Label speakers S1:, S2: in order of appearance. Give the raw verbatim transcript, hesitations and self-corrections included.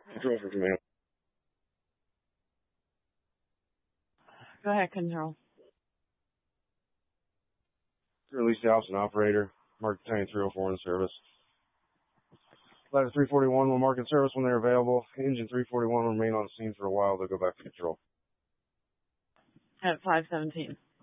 S1: Control for command.
S2: Go ahead, Control.
S1: Release the option operator. Mark Battalion three oh four in service. Ladder three forty-one will mark in service when they're available. Engine three forty-one will remain on scene for a while. They'll go back to control.
S2: At five seventeen.